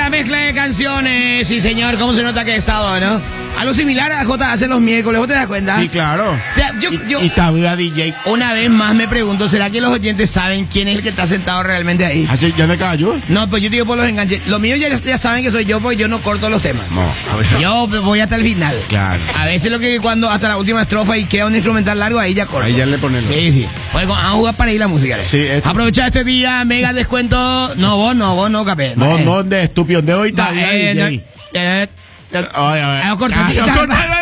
la mezcla de canciones. Sí, señor, cómo se nota que es sábado, ¿no? Algo similar a J hace los miércoles, ¿vos te das cuenta? Sí, claro. O sea, Y Tabea DJ. Una vez más me pregunto, ¿será que los oyentes saben quién es el que está sentado realmente ahí? ¿Ya te cayó? No, pues yo digo por los enganches. Los míos ya saben que soy yo, porque yo no corto los temas. No, a ver. Yo voy hasta el final. Claro. A veces lo que cuando hasta la última estrofa y queda un instrumental largo, ahí ya corto. Ahí ya le ponen. Sí. Pues vamos a jugar para ir la música. Sí, aprovecha este día, mega descuento. No, vos no, capé. No, de estúpido. De hoy Tabea DJ. Cortito.